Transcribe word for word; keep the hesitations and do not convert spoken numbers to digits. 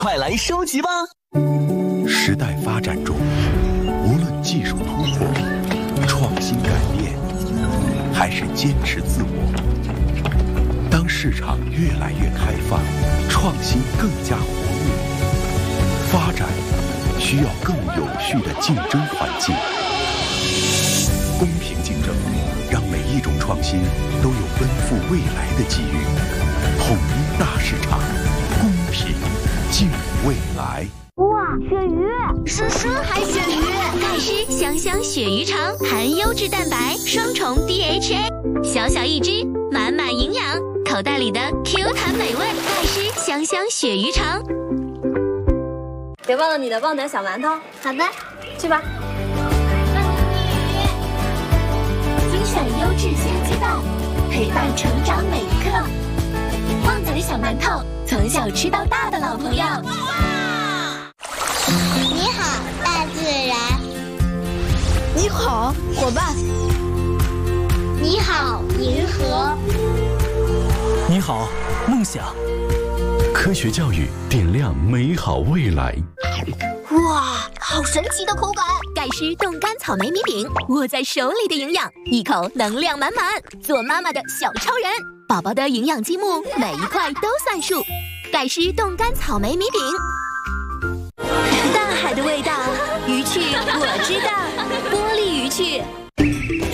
快来收集吧！ 时代发展中，无论技术突破、创新改变，还是坚持自我，当市场越来越开放，创新更加活跃，发展需要更有序的竞争环境。公平竞争，让每一种创新都有奔赴未来的机遇。统一大市场，公平竞未来。 哇，鳕鱼！ 叔叔还鳕鱼，盖诗香香鳕鱼肠，含优质蛋白，双重 D H A， 小小一只，满满营养，口袋里的 Q 弹美味。盖诗香香鳕鱼肠。 别忘了你的旺仔小馒头。 好的， 去吧。 精选优质鲜鸡蛋，陪伴成长每一刻。旺仔小馒头，从小吃到大的老朋友。 你好，大自然。 你好，伙伴。 你好，银河。 你好，梦想。 科学教育点亮美好未来。 哇，好神奇的口感！盖诗冻干草莓米饼，握在手里的营养，一口能量满满。做妈妈的小超人，宝宝的营养积木，每一块都算数。盖诗冻干草莓米饼。大海的味道，鱼趣我知道，玻璃鱼趣。